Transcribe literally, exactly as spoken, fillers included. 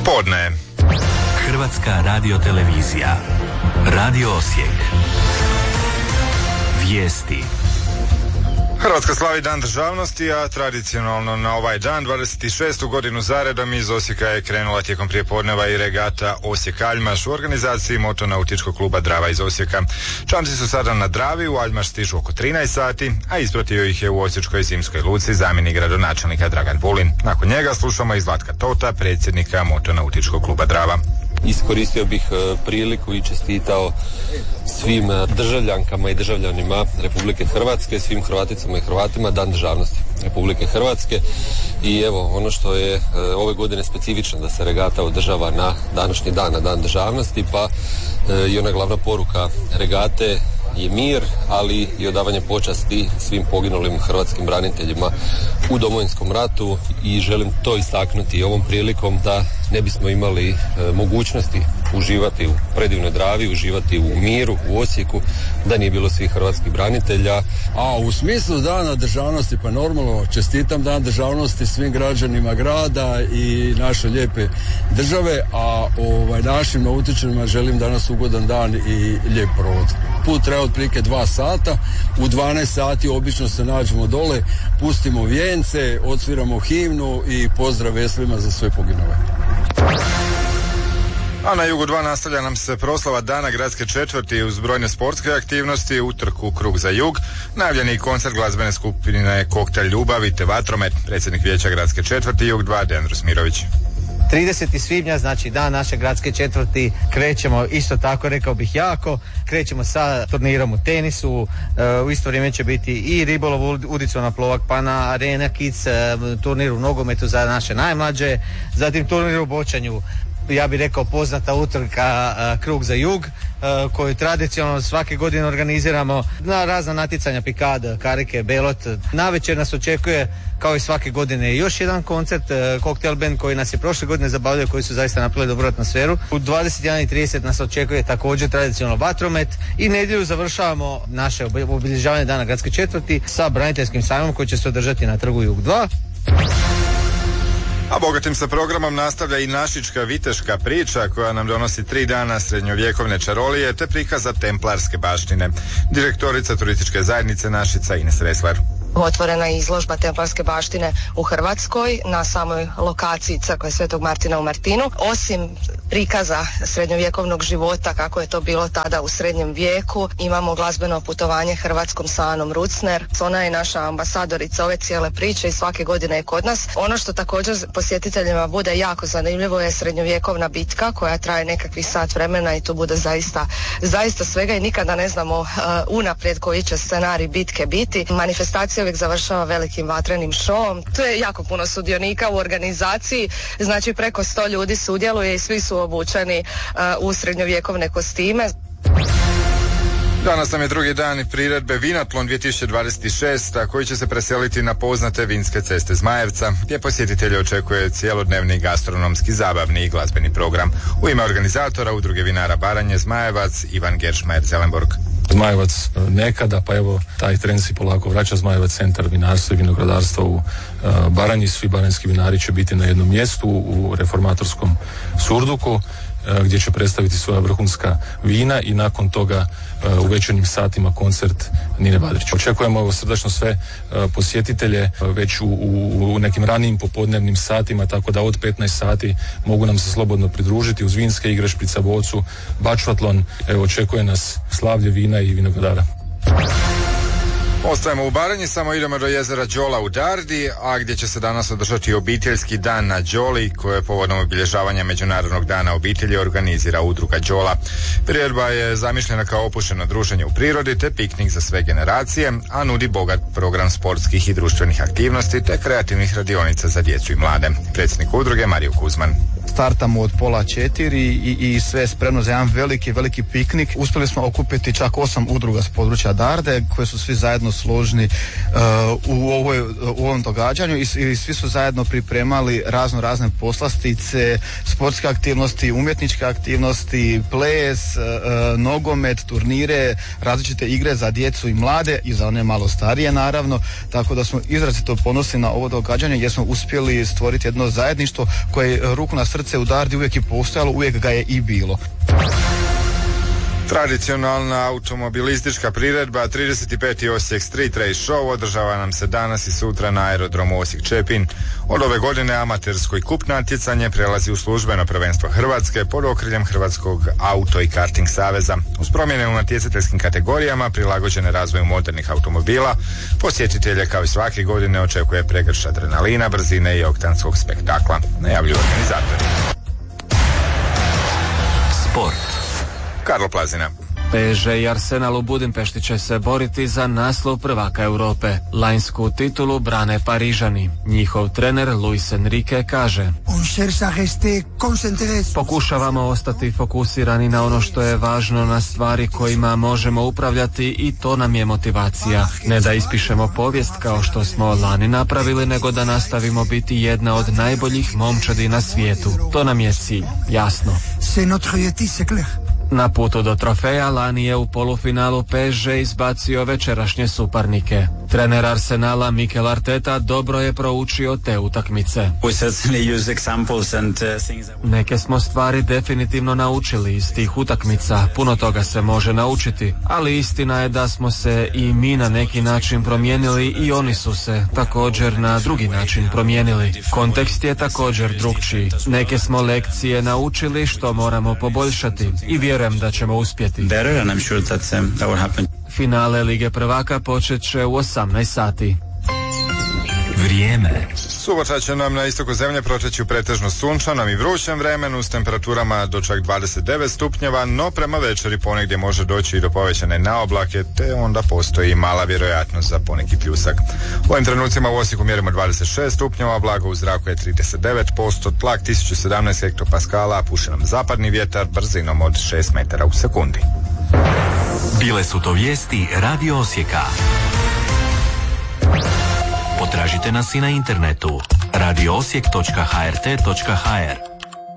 Popodne. Hrvatska radiotelevizija. Radio Osijek. Vijesti. Hrvatska slavi Dan državnosti, a tradicionalno na ovaj dan, dvadeset šestu godinu zaredom, iz Osijeka je krenula tijekom prijepodneva i regata Osijek-Aljmaš u organizaciji Motonautičkog kluba Drava iz Osijeka. Čamci su sada na Dravi, u Aljmaš stižu oko trinaest sati, a ispratio ih je u Osječkoj zimskoj luci zamjenik gradonačelnika Dragan Vulin. Nakon njega slušamo i Zlatka Tota, predsjednika Motonautičkog kluba Drava. Iskoristio bih priliku i čestitao svim državljankama i državljanima Republike Hrvatske, svim Hrvaticama i Hrvatima Dan državnosti Republike Hrvatske. I evo, ono što je ove godine specifično da se regata održava na današnji dan, na Dan državnosti, pa i ona glavna poruka regate je mir, ali i odavanje počasti svim poginulim hrvatskim braniteljima u Domovinskom ratu, i želim to istaknuti ovom prilikom da ne bismo imali e, mogućnosti uživati u predivnoj Dravi, uživati u miru u Osijeku da nije bilo svih hrvatskih branitelja. A u smislu Dana državnosti, pa normalno čestitam Dan državnosti svim građanima grada i naše lijepe države, a ovaj, našim nautičarima želim danas ugodan dan i lijep provod. Put traje otprilike dva sata, u dvanaest sati obično se nađemo dole, pustimo vijence, odsviramo himnu i pozdrav veselima za sve poginule. A na Jugu dva nastavlja nam se proslava Dana gradske četvrti uz brojne sportske aktivnosti, utrku Krug za jug, najavljeni koncert glazbene skupine Koktel ljubavi te vatromet. Predsjednik vijeća gradske četvrti Jug dva Dejan Rusmirović. tridesetog svibnja, znači dan naše gradske četvrti, krećemo isto tako, rekao bih jako, krećemo sa turnirom u tenisu, e, u isto vrijeme će biti i ribolov Udicona Plovak, pa na Arena Kids, e, turnir u nogometu za naše najmlađe, zatim turnir u bočanju, ja bih rekao poznata utrka uh, Krug za jug, uh, koju tradicionalno svake godine organiziramo na razna natjecanja, pikad, karike, belot. Navečer nas očekuje kao i svake godine još jedan koncert, uh, Koktel band koji nas je prošle godine zabavljao, koji su zaista napravili dobru atmosferu. U dvadeset jedan i trideset nas očekuje također tradicionalno vatromet i nedjelju završavamo naše obilježavanje Dana gradske četvrti sa braniteljskim sajmom koji će se održati na Trgu Jug dva. A bogatim se programom nastavlja i Našička viteška priča koja nam donosi tri dana srednjovjekovne čarolije te prikaza templarske baštine. Direktorica turističke zajednice Našica Ines Resler. Otvorena je izložba templarske baštine u Hrvatskoj na samoj lokaciji crkve Svetog Martina u Martinu. Osim prikaza srednjovjekovnog života kako je to bilo tada u srednjem vijeku, imamo glazbeno putovanje hrvatskom sa Anom Rucner. Ona je naša ambasadorica ove cijele priče i svake godine je kod nas. Ono što također posjetiteljima bude jako zanimljivo je srednjovjekovna bitka koja traje nekakvih sat vremena i tu bude zaista, zaista svega i nikada ne znamo uh, unaprijed koji će scenarij bitke biti. Manifestacija uvijek završava velikim vatrenim šovom. Tu je jako puno sudionika u organizaciji, znači preko sto ljudi sudjeluje i svi su obučeni uh, u srednjovjekovne kostime. Danas nam je drugi dan priredbe Vinatlon dvije tisuće dvadeset šest, a koji će se preseliti na poznate vinske ceste Zmajevca, gdje posjetitelje očekuje cjelodnevni gastronomski, zabavni i glazbeni program. U ime organizatora Udruge vinara Baranje Zmajevac Ivan Geršmajer Zelenburg. Zmajevac nekada, pa evo taj trend si polako vraća. Zmajevac centar vinarstva i vinogradarstva u uh, Baranji. Svi baranjski vinari će biti na jednom mjestu u reformatorskom surduku, uh, gdje će predstaviti svoja vrhunska vina i nakon toga uh, u večernjim satima koncert Nine Badrić. Očekujemo evo srdačno sve uh, posjetitelje uh, već u, u, u nekim ranijim popodnevnim satima, tako da od petnaest sati mogu nam se slobodno pridružiti uz vinske igre, šprica bocu, bačvatlon. Evo, očekuje nas slavlje vina i vinogradara. Ostajemo u Baranji, samo idemo do jezera Đola u Dardi, a gdje će se danas održati obiteljski dan na Đoli, koje povodom obilježavanja Međunarodnog dana obitelji organizira udruga Đola. Priredba je zamišljena kao opušteno druženje u prirodi te piknik za sve generacije, a nudi bogat program sportskih i društvenih aktivnosti te kreativnih radionica za djecu i mlade. Predsjednik udruge Mario Kuzman. Startamo od pola četiri i, i sve je spremno za jedan veliki, veliki piknik. Uspjeli smo okupiti čak osam udruga s područja Darde, koje su svi zajedno složni uh, u, ovoj, u ovom događanju i, i svi su zajedno pripremali razno razne poslastice, sportske aktivnosti, umjetničke aktivnosti, ples, uh, nogomet, turnire, različite igre za djecu i mlade i za one malo starije naravno, tako da smo izrazito ponosni na ovo događanje gdje smo uspjeli stvoriti jedno zajedništvo koje ruku na srce Srce u Dardi uvijek je postojalo, uvijek ga je i bilo. Tradicionalna automobilistička priredba trideset peti Osijek Street Race Show održava nam se danas i sutra na aerodromu Osijek-Čepin. Od ove godine amatersko i kup natjecanje prelazi u službeno prvenstvo Hrvatske pod okriljem Hrvatskog auto i karting saveza. Uz promjene u natjecateljskim kategorijama prilagođene razvoju modernih automobila, posjetitelje kao i svake godine očekuje pregršt adrenalina, brzine i oktanskog spektakla, najavljuju organizatori. Sport. Karlo Plazina. P S G i Arsenal u Budimpešti će se boriti za naslov prvaka Europe. Lanjsku titulu brane Parižani. Njihov trener Luis Enrique kaže: pokušavamo ostati fokusirani na ono što je važno, na stvari kojima možemo upravljati i to nam je motivacija. Ne da ispišemo povijest kao što smo lani napravili, nego da nastavimo biti jedna od najboljih momčadi na svijetu. To nam je cilj, jasno. Na putu do trofeja lani je u polufinalu P S G izbacio večerašnje suparnike. Trener Arsenala Mikel Arteta dobro je proučio te utakmice. Neke smo stvari definitivno naučili iz tih utakmica, puno toga se može naučiti, ali istina je da smo se i mi na neki način promijenili i oni su se također na drugi način promijenili. Kontekst je također drukčiji. Neke smo lekcije naučili što moramo poboljšati i vjerujem da ćemo uspjeti. Finale Lige prvaka počet će u osamnaest sati. Vrijeme. Subota će nam na istoku zemlje proteći u pretežno sunčanom i vrućem vremenu s temperaturama do čak dvadeset devet stupnjeva, no prema večeri ponegdje može doći i do povećane naoblake, te onda postoji mala vjerojatnost za poneki pljusak. U ovim trenucima u Osijeku mjerimo dvadeset šest stupnjeva, vlaga u zraku je trideset devet posto, tlak tisuću sedamnaest hektopaskala, puše nam zapadni vjetar brzinom od šest metara u sekundi. Bile su to vijesti Radio Osijeka. Potražite nas i na internetu radio osijek točka h r t točka h r.